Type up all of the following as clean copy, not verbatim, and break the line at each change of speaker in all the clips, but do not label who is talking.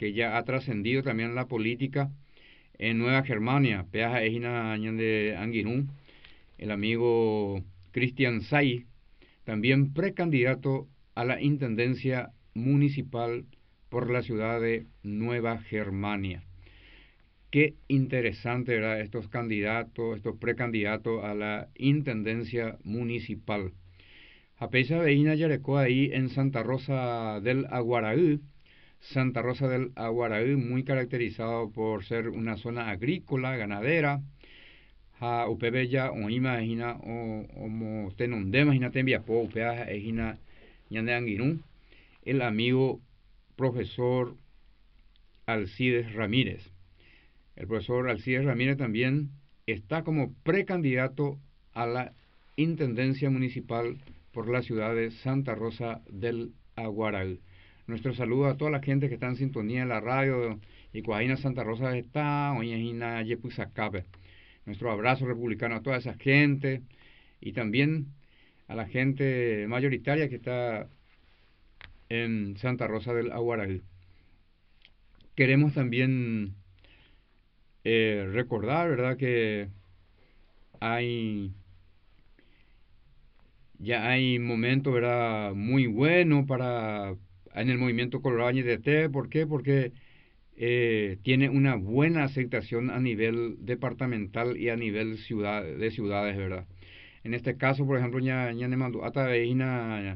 que ya ha trascendido también la política en Nueva Germania, Peaja Ejina de Anguinú, el amigo Cristian Say, también precandidato a la Intendencia Municipal por la ciudad de Nueva Germania. Qué interesante, ¿verdad? Estos candidatos, estos precandidatos a la Intendencia Municipal. Apesa veína yarecó ahí en Santa Rosa del Aguaraú. Santa Rosa del Aguaraú, muy caracterizado por ser una zona agrícola, ganadera. Ha upebe ya o imagina o mo tenonde imagina tembia po upea ejina ñande anguirú. El amigo profesor Alcides Ramírez. El profesor Alcides Ramírez también está como precandidato a la Intendencia Municipal por la ciudad de Santa Rosa del Aguaraú. Nuestro saludo a toda la gente que está en sintonía en la radio y Cuajina Santa Rosa está, Oñajina Yepuzacape. Nuestro abrazo republicano a toda esa gente y también a la gente mayoritaria que está en Santa Rosa del Aguaraú. Queremos también recordar, ¿verdad?, que ya hay momentos, ¿verdad?, muy buenos en el movimiento Colorado Ñeteté. ¿Por qué? Porque tiene una buena aceptación a nivel departamental y a nivel de ciudades, ¿verdad? En este caso, por ejemplo, Ñanemanduata veina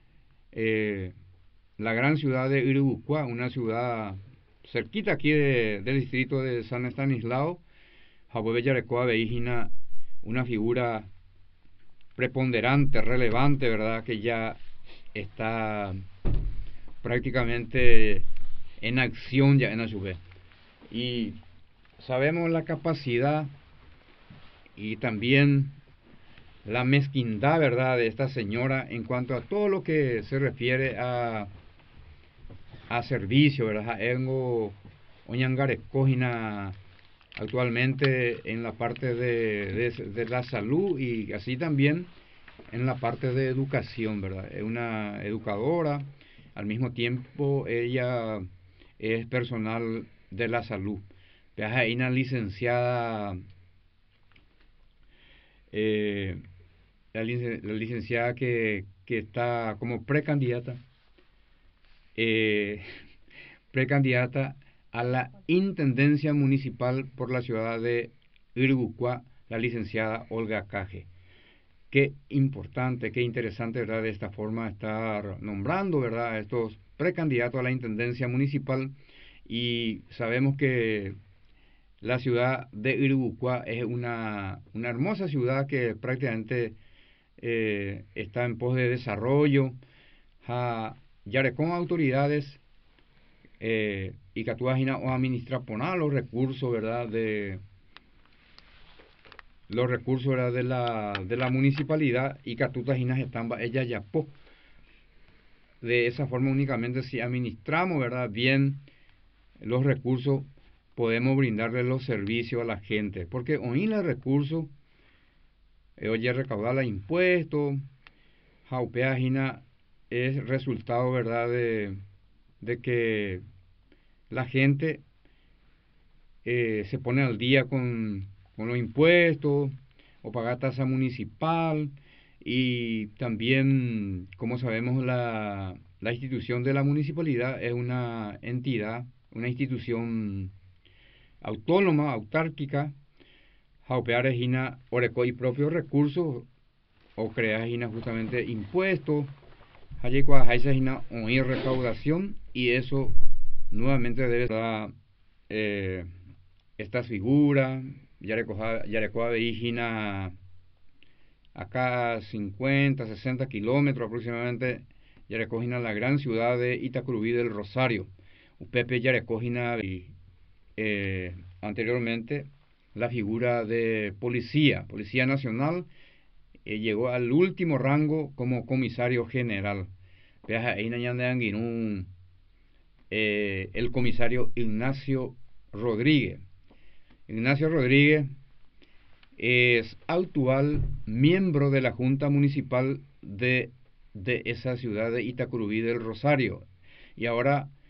la gran ciudad de Iribucua, una ciudad cerquita aquí del distrito de San Estanislao. Jabuebe Yarecoa veína una figura preponderante, relevante, ¿verdad?, que ya está prácticamente en acción ya en Ayubé. Y sabemos la capacidad y también la mezquindad, ¿verdad?, de esta señora en cuanto a todo lo que se refiere a servicio, ¿verdad? Engo Oñangarecojina actualmente en la parte de la salud y así también en la parte de educación, ¿verdad? Es una educadora, al mismo tiempo ella es personal de la salud. Hay una licenciada, la licenciada que está como precandidata, precandidata a la Intendencia Municipal por la ciudad de Iribucua, la licenciada Olga Caje. Qué importante, qué interesante, ¿verdad?, de esta forma estar nombrando, ¿verdad?, a estos precandidatos a la Intendencia Municipal. Y sabemos que la ciudad de Iribucua es una hermosa ciudad que prácticamente está en pos de desarrollo. Ya con autoridades y que tú o administrar poner los recursos, ¿verdad?, ¿verdad?, de la municipalidad y que tú están ella ya po. De esa forma únicamente si administramos, ¿verdad?, bien los recursos, podemos brindarle los servicios a la gente, porque hoy los recursos oye recaudar los impuestos, jaupeagina es resultado, ¿verdad?, de que la gente se pone al día con los impuestos o pagar tasa municipal. Y también, como sabemos, la institución de la municipalidad es una entidad, una institución autónoma, autárquica, jaupear gina oreco y propios recursos o crear gina justamente impuestos, hay gina o recaudación, y eso nuevamente debe estar estas figuras, Yarecoa Veígina, acá 50, 60 kilómetros aproximadamente, Yarecogina, la gran ciudad de Itacurubí del Rosario. Upepe Yarecogina y anteriormente la figura de policía nacional, llegó al último rango como comisario general. El comisario Ignacio Rodríguez. Ignacio Rodríguez es actual miembro de la Junta Municipal de esa ciudad de Itacurubí del Rosario. Y ahora